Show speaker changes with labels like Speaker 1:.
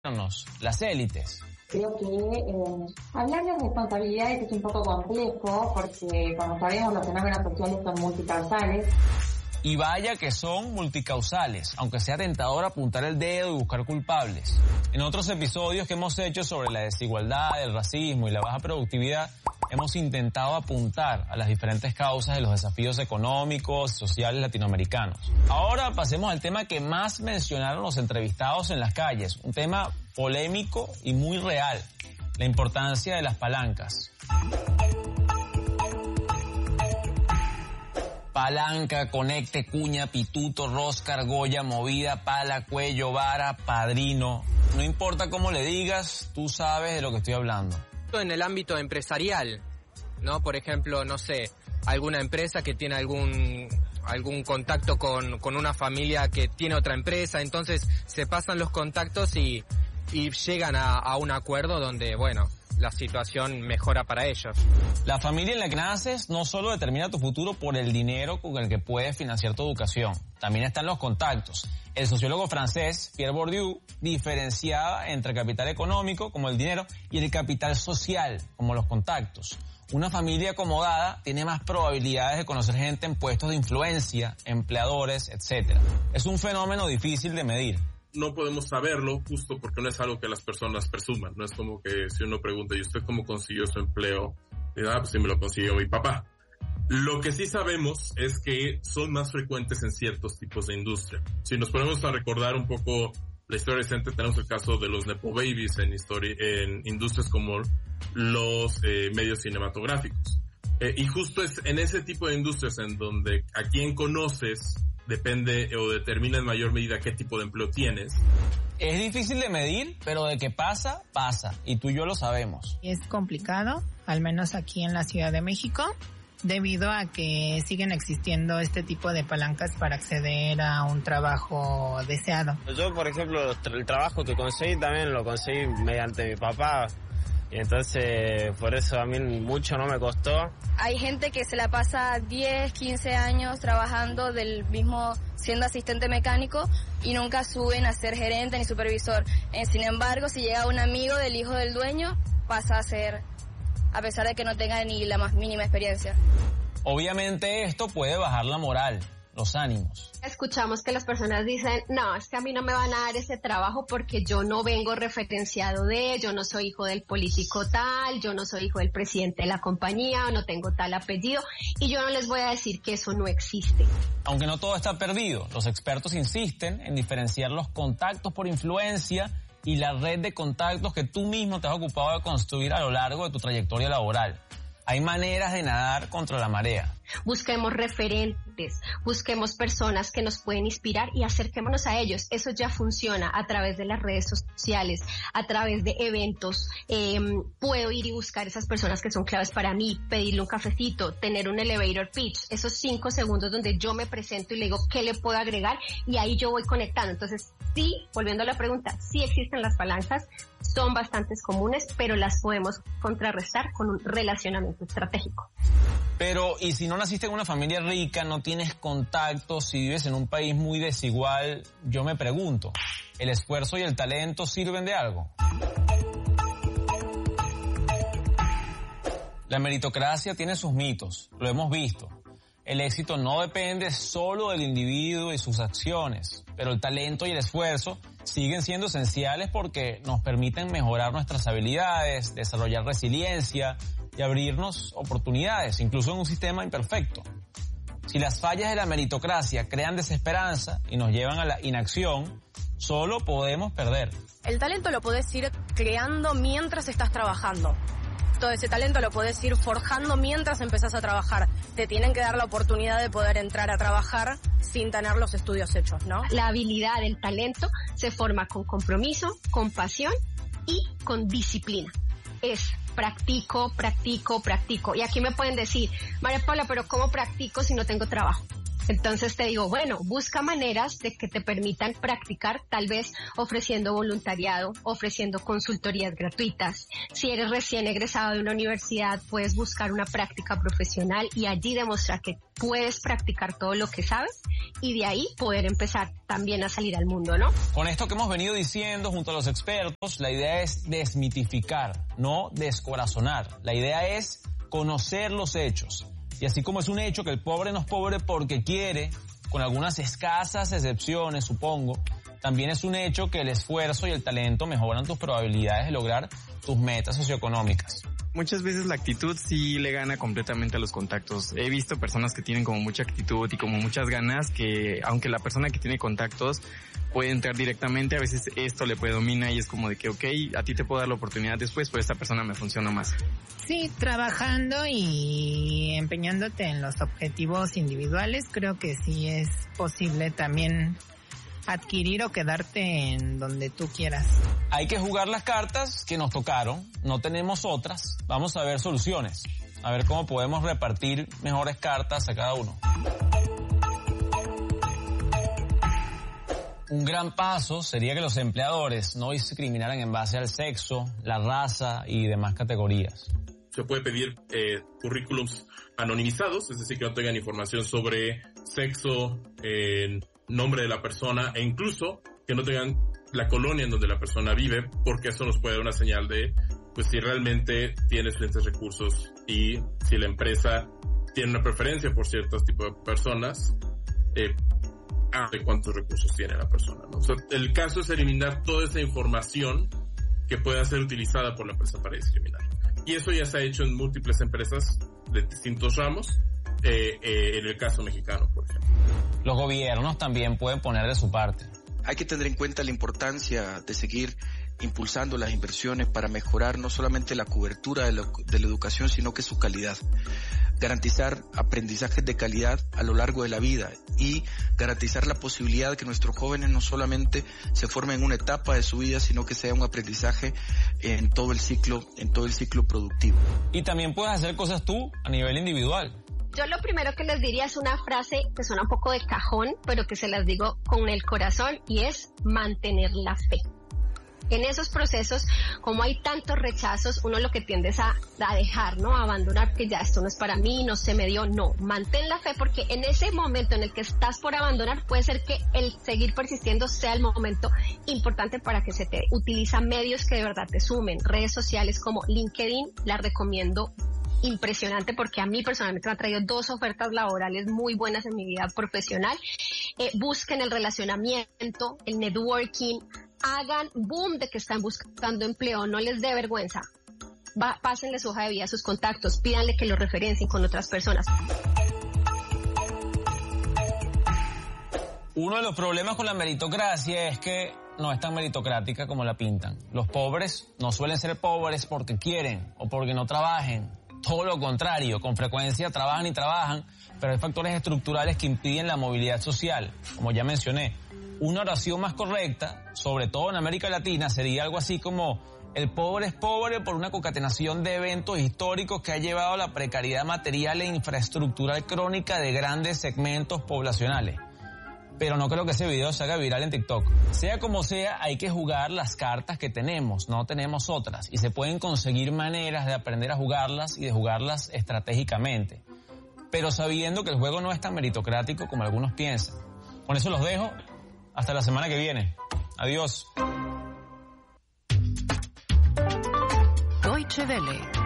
Speaker 1: las élites.
Speaker 2: Creo que hablar de responsabilidades es un poco complejo porque, como sabemos, los fenómenos sociales son multicausales.
Speaker 1: Y vaya que son multicausales, aunque sea tentador apuntar el dedo y buscar culpables. En otros episodios que hemos hecho sobre la desigualdad, el racismo y la baja productividad, hemos intentado apuntar a las diferentes causas de los desafíos económicos y sociales latinoamericanos. Ahora pasemos al tema que más mencionaron los entrevistados en las calles, un tema polémico y muy real, la importancia de las palancas. Palanca, conecte, cuña, pituto, rosca, argolla, movida, pala, cuello, vara, padrino. No importa cómo le digas, tú sabes de lo que estoy hablando.
Speaker 3: En el ámbito empresarial, ¿no? Por ejemplo, no sé, alguna empresa que tiene algún contacto con una familia que tiene otra empresa, entonces se pasan los contactos y llegan a un acuerdo donde, bueno, la situación mejora para ellos.
Speaker 1: La familia en la que naces no solo determina tu futuro por el dinero con el que puedes financiar tu educación, también están los contactos. El sociólogo francés Pierre Bourdieu diferenciaba entre capital económico, como el dinero, y el capital social, como los contactos. Una familia acomodada tiene más probabilidades de conocer gente en puestos de influencia, empleadores, etc. Es un fenómeno difícil de medir.
Speaker 4: No podemos saberlo justo porque no es algo que las personas presuman. No es como que si uno pregunta, ¿y usted cómo consiguió su empleo? Y pues sí me lo consiguió mi papá. Lo que sí sabemos es que son más frecuentes en ciertos tipos de industria. Si nos ponemos a recordar un poco la historia reciente, tenemos el caso de los Nepo Babies en industrias como los medios cinematográficos. Y justo es en ese tipo de industrias en donde a quien conoces depende o determina en mayor medida qué tipo de empleo tienes.
Speaker 1: Es difícil de medir, pero de que pasa, pasa. Y tú y yo lo sabemos.
Speaker 5: Es complicado, al menos aquí en la Ciudad de México, debido a que siguen existiendo este tipo de palancas para acceder a un trabajo deseado.
Speaker 6: Yo, por ejemplo, el trabajo que conseguí también lo conseguí mediante mi papá. Y entonces, por eso a mí mucho no me costó.
Speaker 7: Hay gente que se la pasa 10, 15 años trabajando del mismo, siendo asistente mecánico y nunca suben a ser gerente ni supervisor. Sin embargo, si llega un amigo del hijo del dueño, pasa a ser, a pesar de que no tenga ni la más mínima experiencia.
Speaker 1: Obviamente esto puede bajar la moral, los ánimos.
Speaker 8: Escuchamos que las personas dicen, no, es que a mí no me van a dar ese trabajo porque yo no vengo referenciado yo no soy hijo del político tal, yo no soy hijo del presidente de la compañía, no tengo tal apellido, y yo no les voy a decir que eso no existe.
Speaker 1: Aunque no todo está perdido, los expertos insisten en diferenciar los contactos por influencia y la red de contactos que tú mismo te has ocupado de construir a lo largo de tu trayectoria laboral. Hay maneras de nadar contra la marea.
Speaker 8: Busquemos referentes, busquemos personas que nos pueden inspirar y acerquémonos a ellos. Eso ya funciona a través de las redes sociales, a través de eventos. Puedo ir y buscar esas personas que son claves para mí, pedirle un cafecito, tener un elevator pitch, esos 5 segundos donde yo me presento y le digo qué le puedo agregar y ahí yo voy conectando. Entonces, sí, volviendo a la pregunta, sí existen las palancas, son bastante comunes, pero las podemos contrarrestar con un relacionamiento estratégico.
Speaker 1: Pero, ¿y si no naciste en una familia rica, no tienes contactos, si vives en un país muy desigual? Yo me pregunto, ¿el esfuerzo y el talento sirven de algo? La meritocracia tiene sus mitos, lo hemos visto. El éxito no depende solo del individuo y sus acciones, pero el talento y el esfuerzo siguen siendo esenciales porque nos permiten mejorar nuestras habilidades, desarrollar resiliencia y abrirnos oportunidades, incluso en un sistema imperfecto. Si las fallas de la meritocracia crean desesperanza y nos llevan a la inacción, solo podemos perder.
Speaker 9: El talento lo podés ir creando mientras estás trabajando. Todo ese talento lo podés ir forjando mientras empezás a trabajar. Te tienen que dar la oportunidad de poder entrar a trabajar sin tener los estudios hechos, ¿no?
Speaker 8: La habilidad, el talento, se forma con compromiso, con pasión y con disciplina. Es practico. Y aquí me pueden decir, María Paula, pero ¿cómo practico si no tengo trabajo? Entonces te digo, bueno, busca maneras de que te permitan practicar, tal vez ofreciendo voluntariado, ofreciendo consultorías gratuitas. Si eres recién egresado de una universidad, puedes buscar una práctica profesional y allí demostrar que puedes practicar todo lo que sabes y de ahí poder empezar también a salir al mundo, ¿no?
Speaker 1: Con esto que hemos venido diciendo junto a los expertos, la idea es desmitificar, no descorazonar. La idea es conocer los hechos. Y así como es un hecho que el pobre no es pobre porque quiere, con algunas escasas excepciones, supongo, también es un hecho que el esfuerzo y el talento mejoran tus probabilidades de lograr tus metas socioeconómicas.
Speaker 10: Muchas veces la actitud sí le gana completamente a los contactos. He visto personas que tienen como mucha actitud y como muchas ganas que, aunque la persona que tiene contactos puede entrar directamente, a veces esto le predomina y es como de que, ok, a ti te puedo dar la oportunidad después, pero esta persona me funciona más.
Speaker 5: Sí, trabajando y empeñándote en los objetivos individuales, creo que sí es posible también adquirir o quedarte en donde tú quieras.
Speaker 1: Hay que jugar las cartas que nos tocaron, no tenemos otras, vamos a ver soluciones, a ver cómo podemos repartir mejores cartas a cada uno. Un gran paso sería que los empleadores no discriminaran en base al sexo, la raza y demás categorías.
Speaker 4: Se puede pedir currículums anonimizados, es decir, que no tengan información sobre sexo, nombre de la persona e incluso que no tengan la colonia en donde la persona vive, porque eso nos puede dar una señal de pues si realmente tiene suficientes recursos y si la empresa tiene una preferencia por ciertos tipos de personas, de cuántos recursos tiene la persona, ¿no? O sea, el caso es eliminar toda esa información que pueda ser utilizada por la empresa para discriminar. Y eso ya se ha hecho en múltiples empresas de distintos ramos, en el caso mexicano, por ejemplo.
Speaker 1: Los gobiernos también pueden poner de su parte.
Speaker 11: Hay que tener en cuenta la importancia de seguir impulsando las inversiones para mejorar no solamente la cobertura de la educación, sino que su calidad. Garantizar aprendizajes de calidad a lo largo de la vida y garantizar la posibilidad de que nuestros jóvenes no solamente se formen en una etapa de su vida, sino que sea un aprendizaje en todo el ciclo productivo.
Speaker 1: Y también puedes hacer cosas tú a nivel individual.
Speaker 8: Yo lo primero que les diría es una frase que suena un poco de cajón, pero que se las digo con el corazón, y es mantener la fe. En esos procesos, como hay tantos rechazos, uno lo que tiende es a dejar, ¿no? A abandonar, que ya esto no es para mí, no se me dio. No, mantén la fe, porque en ese momento en el que estás por abandonar, puede ser que el seguir persistiendo sea el momento importante para que se te utiliza medios que de verdad te sumen. Redes sociales como LinkedIn, la recomiendo impresionante porque a mí personalmente me ha traído 2 ofertas laborales muy buenas en mi vida profesional. Busquen el relacionamiento, el networking, hagan boom de que están buscando empleo, no les dé vergüenza. Pásenle su hoja de vida a sus contactos, pídanle que lo referencien con otras personas.
Speaker 1: Uno de los problemas con la meritocracia es que no es tan meritocrática como la pintan. Los pobres no suelen ser pobres porque quieren o porque no trabajen. Todo lo contrario, con frecuencia trabajan y trabajan, pero hay factores estructurales que impiden la movilidad social. Como ya mencioné, una oración más correcta, sobre todo en América Latina, sería algo así como: el pobre es pobre por una concatenación de eventos históricos que ha llevado a la precariedad material e infraestructural crónica de grandes segmentos poblacionales. Pero no creo que ese video se haga viral en TikTok. Sea como sea, hay que jugar las cartas que tenemos, no tenemos otras. Y se pueden conseguir maneras de aprender a jugarlas y de jugarlas estratégicamente. Pero sabiendo que el juego no es tan meritocrático como algunos piensan. Con eso los dejo. Hasta la semana que viene. Adiós.
Speaker 12: Deutsche Welle.